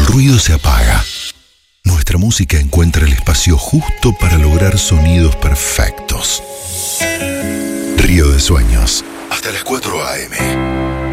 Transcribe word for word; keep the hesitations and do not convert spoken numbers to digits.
ruido se apaga. Nuestra música encuentra el espacio justo para lograr sonidos perfectos. Río de Sueños, hasta las cuatro a eme